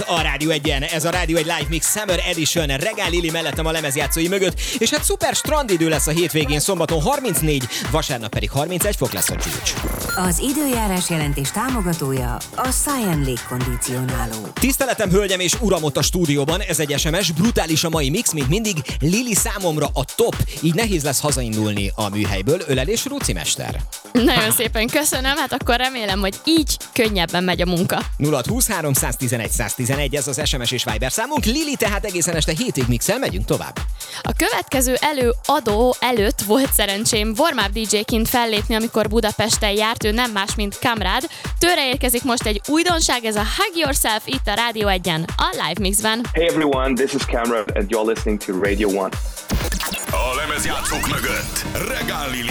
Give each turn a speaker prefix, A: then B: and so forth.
A: A Rádió 1-en, ez a Rádió 1 Live Mix Summer Edition, Regál Lili mellettem a lemezjátszói mögött, és hát szuper strandidő lesz a hétvégén, szombaton 34, vasárnap pedig 31 fok lesz a csúcs.
B: Az időjárás jelentés támogatója a Cyan légkondicionáló.
A: Tiszteletem, hölgyem és uram ott a stúdióban, ez egy SMS, brutális a mai mix, mint mindig, Lili számomra a top, így nehéz lesz hazaindulni a műhelyből, ölelés Ruci mester.
C: Nagyon szépen köszönöm, hát akkor remélem, hogy így könnyebben megy a munka.
A: 0623 111 111, ez az SMS és Viber számunk. Lili, tehát egészen este hétig mixel, megyünk tovább.
C: A következő előadó előtt volt szerencsém warm-up DJ-ként fellépni, amikor Budapesten járt, ő nem más, mint Kamrád. Tőle érkezik most egy újdonság, ez a Hug Yourself itt a Rádió 1-en, a Live Mixben.
D: Hey everyone, this is Kamrád and you're listening to Radio 1.
E: A lemezjátszók mögött Regál Lili.